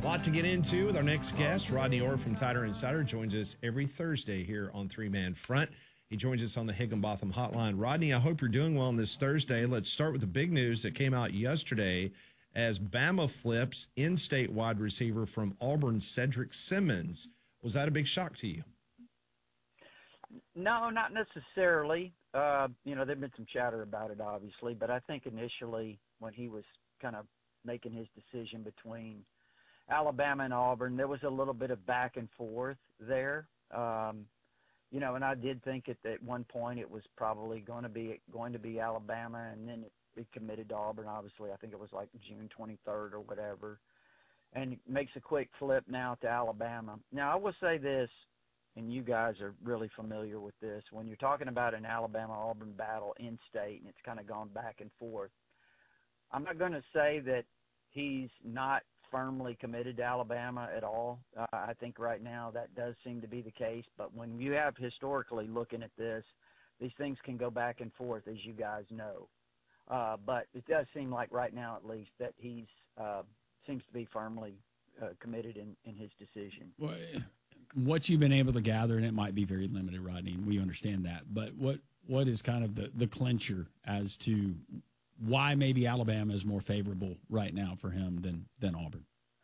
Lot to get into with our next guest. Rodney Orr from Tider Insider joins us every Thursday here on Three Man Front. He joins us on the Higginbotham Hotline. Rodney, I hope you're doing well on this Thursday. Let's start with the big news that came out yesterday as Bama flips in-state wide receiver from Auburn, Cedric Simmons. Was that a big shock to you? No, not necessarily. There've been some chatter about it, obviously, but I think initially when he was kind of making his decision between Alabama and Auburn, there was a little bit of back and forth there. And I did think at one point it was probably going to be Alabama, and then it committed to Auburn. Obviously, I think it was like June 23rd or whatever, and it makes a quick flip now to Alabama. Now, I will say this, and you guys are really familiar with this. When you're talking about an Alabama-Auburn battle in state, and it's kind of gone back and forth, I'm not going to say that he's not firmly committed to Alabama at all. I think right now that does seem to be the case. But when you have historically looking at this, these things can go back and forth, as you guys know. But it does seem like right now, at least, that he's seems to be firmly committed in his decision. Well, what you've been able to gather, and it might be very limited, Rodney, and we understand that. But what is kind of the clincher as to why maybe Alabama is more favorable right now for him than Auburn?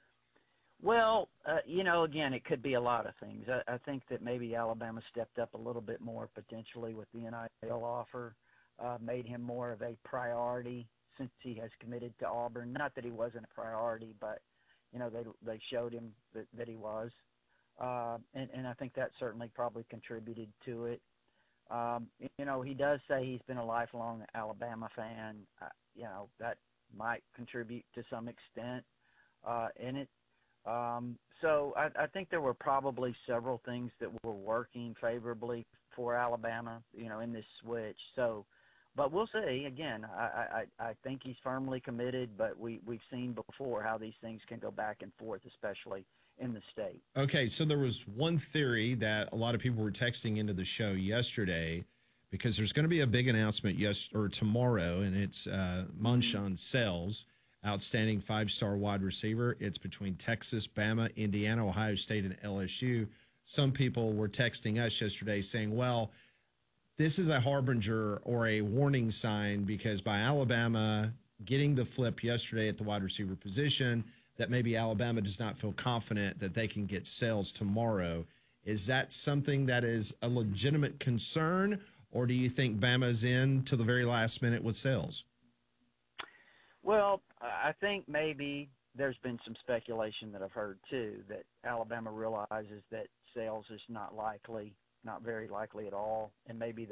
Well, again, it could be a lot of things. I think that maybe Alabama stepped up a little bit more potentially with the NIL offer, made him more of a priority since he has committed to Auburn. Not that he wasn't a priority, but, they showed him that he was. And I think that certainly probably contributed to it. He does say he's been a lifelong Alabama fan. That might contribute to some extent in it. So I think there were probably several things that were working favorably for Alabama, in this switch. So, but we'll see. Again, I think he's firmly committed, but we've seen before how these things can go back and forth, especially in the state. Okay, so there was one theory that a lot of people were texting into the show yesterday, because there's going to be a big announcement tomorrow, and it's Marshawn Sells, outstanding five-star wide receiver. It's between Texas, Bama, Indiana, Ohio State, and LSU. Some people were texting us yesterday saying, well, this is a harbinger or a warning sign, because by Alabama getting the flip yesterday at the wide receiver position, that maybe Alabama does not feel confident that they can get Sells tomorrow. Is that something that is a legitimate concern, or do you think Bama's in to the very last minute with Sells? Well, I think maybe there's been some speculation that I've heard too, that Alabama realizes that Sells is not very likely at all, and maybe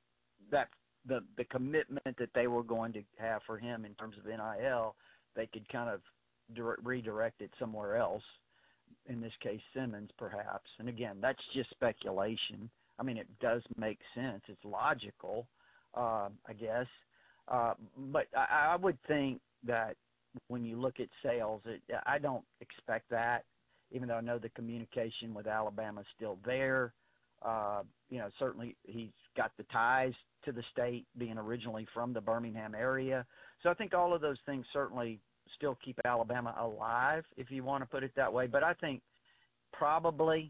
the commitment that they were going to have for him in terms of NIL, they could kind of redirect it somewhere else, in this case Simmons perhaps. And again, that's just speculation. I mean, it does make sense, it's logical, I guess, but I would think that when you look at Sells, I don't expect that, even though I know the communication with Alabama is still there. Certainly he's got the ties to the state, being originally from the Birmingham area, so I think all of those things certainly still keep Alabama alive, if you want to put it that way. But I think probably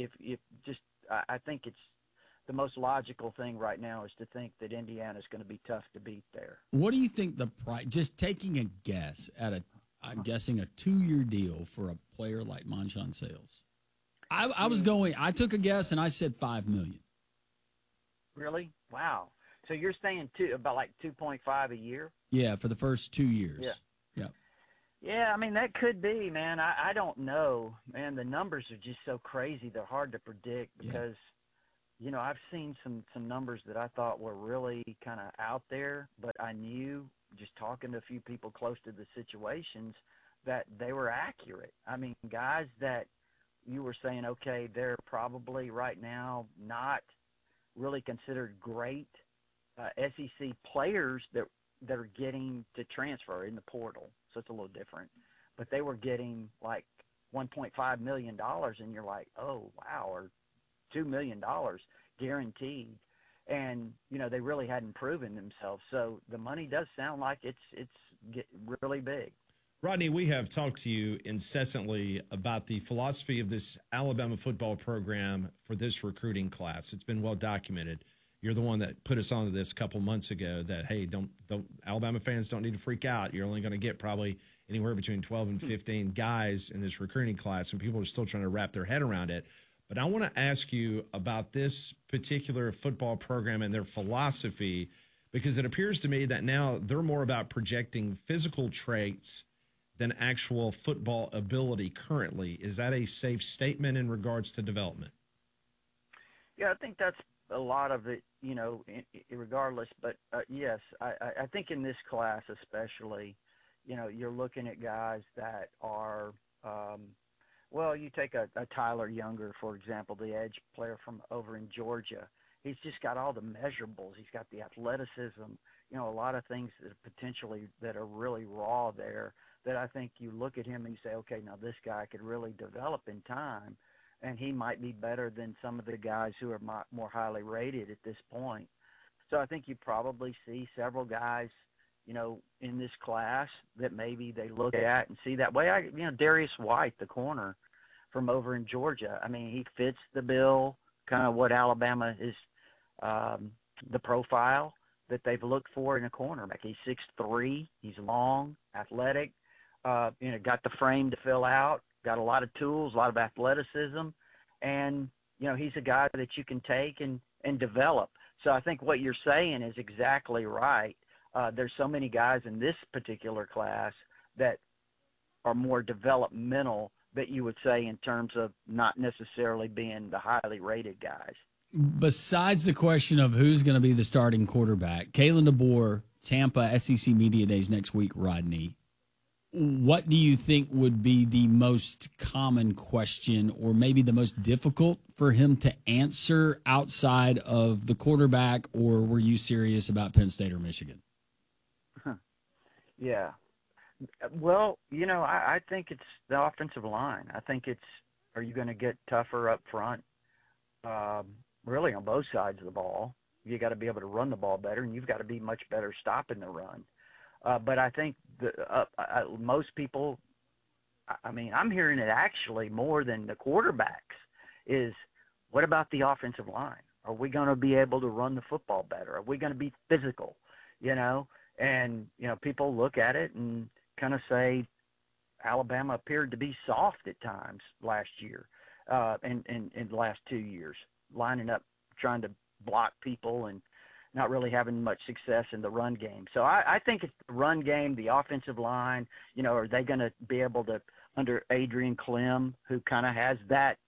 I think it's the most logical thing right now is to think that Indiana is going to be tough to beat there. What do you think the price, just taking a guess I'm guessing a 2-year deal for a player like Marshawn Sells? I took a guess and I said $5 million. Really? Wow. So you're saying about like 2.5 a year? Yeah, for the first 2 years. Yeah. Yeah. Yeah, I mean, that could be, man. I don't know, man. The numbers are just so crazy. They're hard to predict because, I've seen some numbers that I thought were really kind of out there, but I knew just talking to a few people close to the situations that they were accurate. I mean, guys that you were saying, okay, they're probably right now not really considered great SEC players that are getting to transfer in the portal. So it's a little different. But they were getting like $1.5 million, and you're like, oh, wow, or $2 million guaranteed. And, they really hadn't proven themselves. So the money does sound like it's really big. Rodney, we have talked to you incessantly about the philosophy of this Alabama football program for this recruiting class. It's been well documented. You're the one that put us onto this a couple months ago that, hey, don't Alabama fans don't need to freak out. You're only going to get probably anywhere between 12 and 15 guys in this recruiting class, and people are still trying to wrap their head around it. But I want to ask you about this particular football program and their philosophy, because it appears to me that now they're more about projecting physical traits than actual football ability currently. Is that a safe statement in regards to development? Yeah, I think that's a lot of it, regardless. But, yes, I think in this class especially, you're looking at guys that are you take a Tyler Younger, for example, the edge player from over in Georgia. He's just got all the measurables. He's got the athleticism, a lot of things that are really raw there that I think you look at him and you say, okay, now this guy could really develop in time, and he might be better than some of the guys who are more highly rated at this point. So I think you probably see several guys, in this class that maybe they look at and see that way. Darius White, the corner from over in Georgia, I mean, he fits the bill, kind of what Alabama is, the profile that they've looked for in a cornerback. He's 6'3", he's long, athletic, got the frame to fill out, got a lot of tools, a lot of athleticism, and, he's a guy that you can take and develop. So I think what you're saying is exactly right. There's so many guys in this particular class that are more developmental that you would say in terms of not necessarily being the highly rated guys. Besides the question of who's going to be the starting quarterback, Kalen DeBoer, Tampa SEC Media Days next week, Rodney, what do you think would be the most common question or maybe the most difficult for him to answer outside of the quarterback, or were you serious about Penn State or Michigan? Yeah. Well, I think it's the offensive line. I think are you going to get tougher up front? Really on both sides of the ball. You got to be able to run the ball better, and you've got to be much better stopping the run. But I think most people, I'm hearing it actually more than the quarterbacks, is what about the offensive line? Are we going to be able to run the football better? Are we going to be physical? And, people look at it and kind of say Alabama appeared to be soft at times last year and the last 2 years, lining up, trying to block people and not really having much success in the run game. So I think it's the run game, the offensive line. Are they going to be able to, under Adrian Clem, who kind of has that,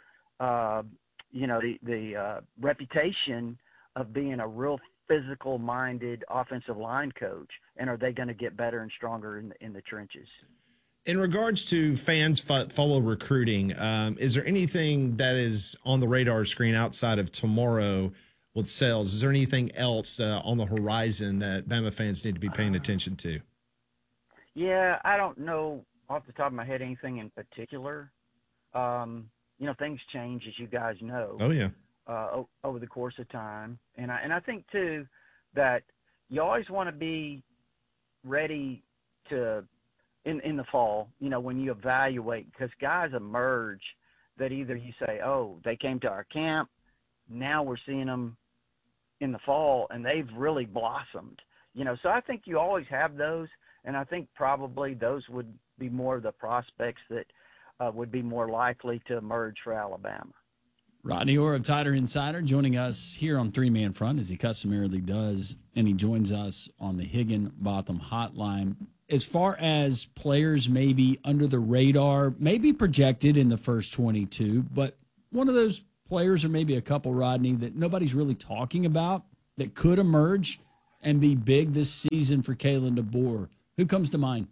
the reputation of being a real physical-minded offensive line coach, and are they going to get better and stronger in the trenches? In regards to fans follow recruiting, is there anything that is on the radar screen outside of tomorrow with sales? Is there anything else on the horizon that Bama fans need to be paying attention to? Yeah, I don't know off the top of my head anything in particular. Things change, as you guys know. Oh, yeah. Over the course of time. And I think, too, that you always want to be ready to, in the fall, when you evaluate, because guys emerge that either you say, oh, they came to our camp, now we're seeing them in the fall, and they've really blossomed. So I think you always have those, and I think probably those would be more of the prospects that would be more likely to emerge for Alabama. Rodney Orr of Tider Insider joining us here on Three Man Front, as he customarily does, and he joins us on the Higginbotham Hotline. As far as players maybe under the radar, maybe projected in the first 22, but one of those players, or maybe a couple, Rodney, that nobody's really talking about that could emerge and be big this season for Kalen DeBoer, who comes to mind?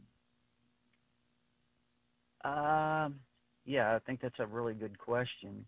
Yeah, I think that's a really good question.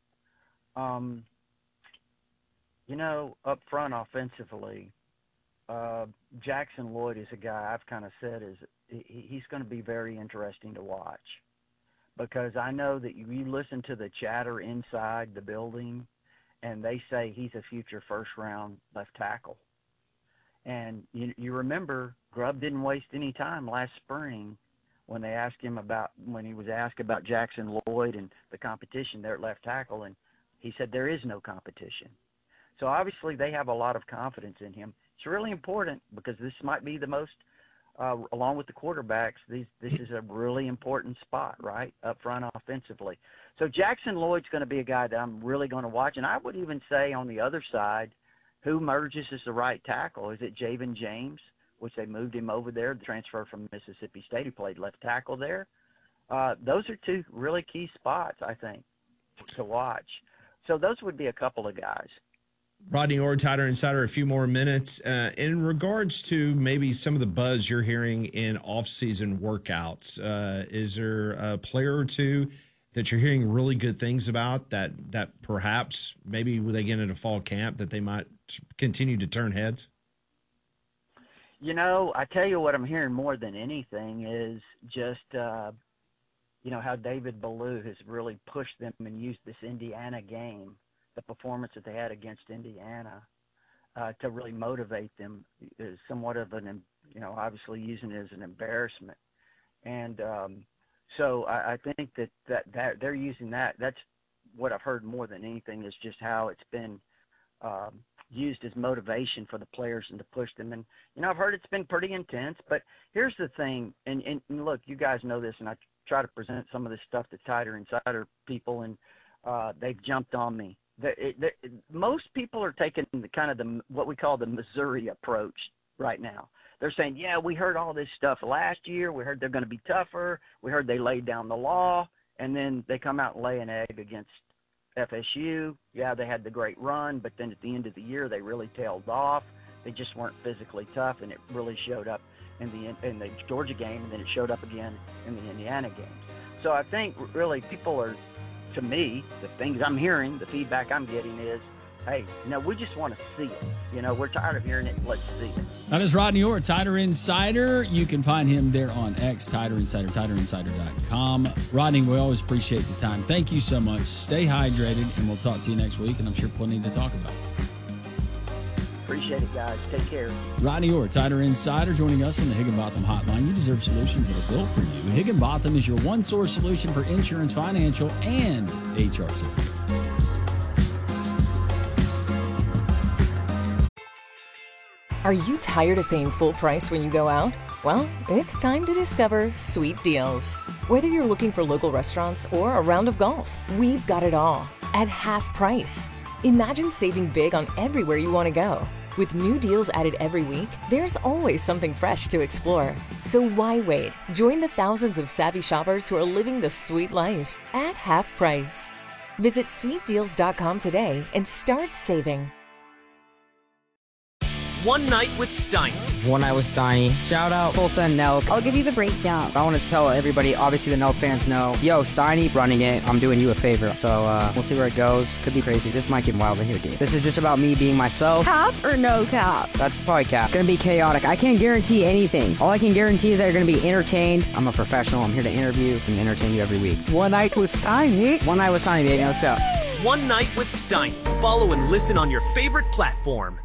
Up front offensively, Jackson Lloyd is a guy I've kind of said he's going to be very interesting to watch, because I know that you listen to the chatter inside the building, and they say he's a future first-round left tackle. And you remember Grubb didn't waste any time last spring when he was asked about Jackson Lloyd and the competition there at left tackle, and he said there is no competition. So obviously they have a lot of confidence in him. It's really important because this might be the most, along with the quarterbacks, this is a really important spot, right, up front offensively. So Jackson Lloyd's going to be a guy that I'm really going to watch. And I would even say on the other side, who merges as the right tackle? Is it Javen James, which they moved him over there, the transfer from Mississippi State. He played left tackle there. Those are two really key spots, I think, to watch. So those would be a couple of guys. Rodney Orr, Tighter Insider, a few more minutes. In regards to maybe some of the buzz you're hearing in off-season workouts, is there a player or two that you're hearing really good things about that perhaps maybe when they get into fall camp that they might continue to turn heads? I tell you what I'm hearing more than anything is just, how David Ballou has really pushed them and used this Indiana game, the performance that they had against Indiana, to really motivate them is somewhat of an, obviously using it as an embarrassment. And so I think that they're using that. That's what I've heard more than anything is just how it's been used as motivation for the players and to push them. And, I've heard it's been pretty intense. But here's the thing, and look, you guys know this, and I try to present some of this stuff to Tighter Insider people, and they've jumped on me. Most people are taking what we call the Missouri approach right now. They're saying, yeah, we heard all this stuff last year. We heard they're going to be tougher. We heard they laid down the law. And then they come out and lay an egg against FSU. Yeah, they had the great run, but then at the end of the year, they really tailed off. They just weren't physically tough, and it really showed up in the Georgia game, and then it showed up again in the Indiana games. So I think really people are, to me, the things I'm hearing, the feedback I'm getting is, hey, we just want to see it. We're tired of hearing it. Let's see it. That is Rodney Orr, Tighter Insider. You can find him there on X, Tighter Insider, TighterInsider.com. Rodney, we always appreciate the time. Thank you so much. Stay hydrated, and we'll talk to you next week, and I'm sure plenty to talk about. Appreciate it, guys. Take care. Rodney Orr, Tighter Insider, joining us on the Higginbotham Hotline. You deserve solutions that are built for you. Higginbotham is your one-source solution for insurance, financial, and HR services. Are you tired of paying full price when you go out? Well, it's time to discover Sweet Deals. Whether you're looking for local restaurants or a round of golf, we've got it all at half price. Imagine saving big on everywhere you want to go. With new deals added every week, there's always something fresh to explore. So why wait? Join the thousands of savvy shoppers who are living the sweet life at half price. Visit sweetdeals.com today and start saving. One Night with Steiny. One Night with Steiny. Shout out Tulsa and Nelk. I'll give you the breakdown. I want to tell everybody, obviously the Nelk fans know, yo, Steiny running it. I'm doing you a favor. So we'll see where it goes. Could be crazy. This might get wild in here, dude. This is just about me being myself. Cap or no cap? That's probably cap. Gonna be chaotic. I can't guarantee anything. All I can guarantee is that you're gonna be entertained. I'm a professional. I'm here to interview and entertain you every week. One Night with Steiny. One Night with Steiny, baby. Let's go. One Night with Steiny. Follow and listen on your favorite platform.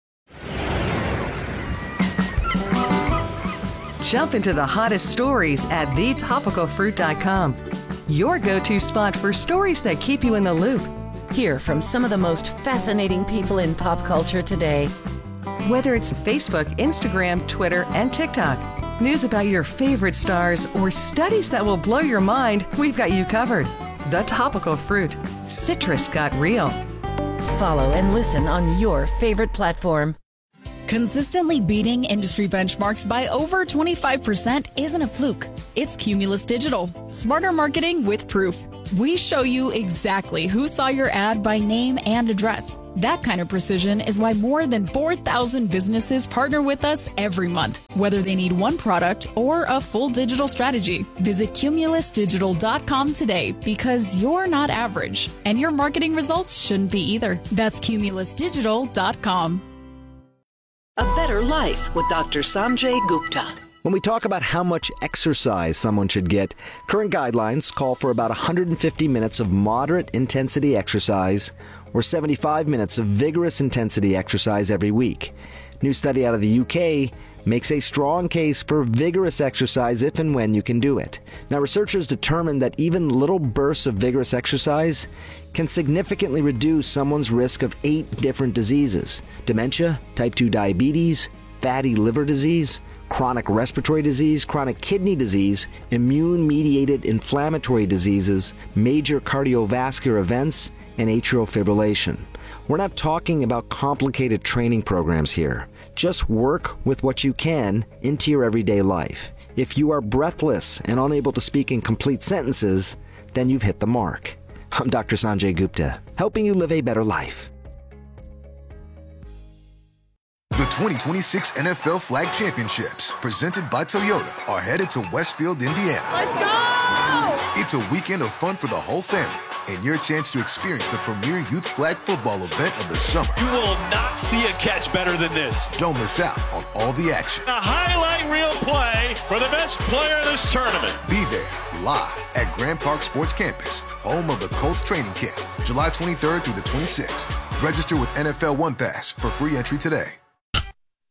Jump into the hottest stories at thetopicalfruit.com. Your go-to spot for stories that keep you in the loop. Hear from some of the most fascinating people in pop culture today. Whether it's Facebook, Instagram, Twitter, and TikTok, news about your favorite stars, or studies that will blow your mind, we've got you covered. The Topical Fruit. Citrus got real. Follow and listen on your favorite platform. Consistently beating industry benchmarks by over 25% isn't a fluke. It's Cumulus Digital. Smarter marketing with proof. We show you exactly who saw your ad by name and address. That kind of precision is why more than 4,000 businesses partner with us every month, whether they need one product or a full digital strategy. Visit cumulusdigital.com today because you're not average, and your marketing results shouldn't be either. That's cumulusdigital.com. A Better Life with Dr. Sanjay Gupta. When we talk about how much exercise someone should get, current guidelines call for about 150 minutes of moderate intensity exercise or 75 minutes of vigorous intensity exercise every week. New study out of the UK makes a strong case for vigorous exercise if and when you can do it. Now, researchers determined that even little bursts of vigorous exercise can significantly reduce someone's risk of 8 different diseases: dementia, type 2 diabetes, fatty liver disease, chronic respiratory disease, chronic kidney disease, immune-mediated inflammatory diseases, major cardiovascular events, and atrial fibrillation. We're not talking about complicated training programs here. Just work with what you can into your everyday life. If you are breathless and unable to speak in complete sentences, then you've hit the mark. I'm Dr. Sanjay Gupta, helping you live a better life. The 2026 NFL Flag Championships, presented by Toyota, are headed to Westfield, Indiana. Let's go! It's a weekend of fun for the whole family, and your chance to experience the premier youth flag football event of the summer. You will not see a catch better than this. Don't miss out on all the action. A highlight reel play for the best player in this tournament. Be there, live at Grand Park Sports Campus, home of the Colts training camp, July 23rd through the 26th. Register with NFL One Pass for free entry today.